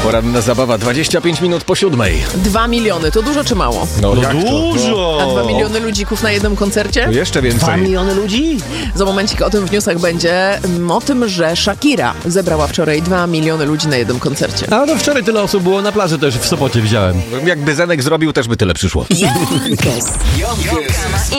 Poranna zabawa, 25 minut po 7. 2 miliony, to dużo czy mało? No No jak to? dużo! A 2 miliony ludzików na jednym koncercie? To jeszcze 2 więcej. miliony ludzi? Za momencik o tym w newsach będzie, o tym, że Shakira zebrała wczoraj 2 miliony ludzi na jednym koncercie. A no wczoraj tyle osób było na plaży też w Sopocie, widziałem. Jakby Zenek zrobił, też by tyle przyszło. Jonkes.